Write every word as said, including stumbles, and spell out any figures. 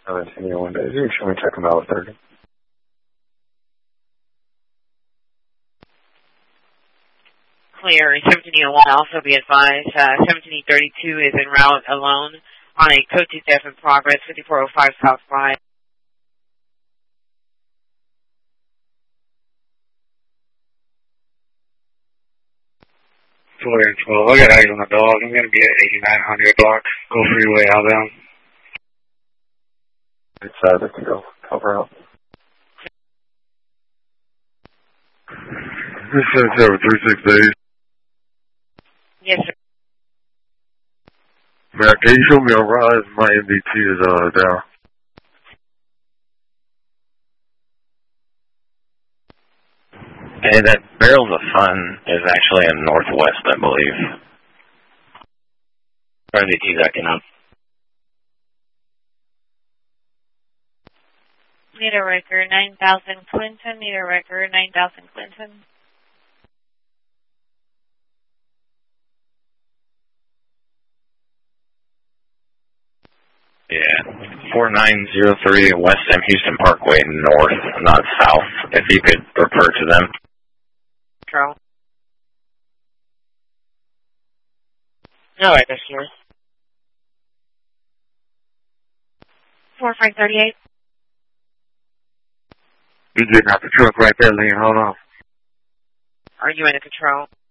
seventeen oh one Daisy, show me check them out with thirty. Clear, seventeen oh one, also be advised, uh, seventeen thirty-two is en route alone on a code two theft in progress, fifty-four oh five South five. Clear twelve, I got eyes on the dog, I'm going to be at eighty-nine hundred block, go freeway outbound. It's uh, they can go, cover up. This is seven three six days. Yes, sir. Matt, can you show me a rise? My M D T is uh, down. Hey, that Barrels of Fun is actually in Northwest, I believe. M D T's acting up. Meter record nine thousand Clinton, meter record nine thousand Clinton. Yeah, four nine zero three West M Houston Parkway North, not south, if you could refer to them. Control. All right, that's yours. four five thirty-eight. You getting out the truck right there, Leon, hold on. Are you in the control?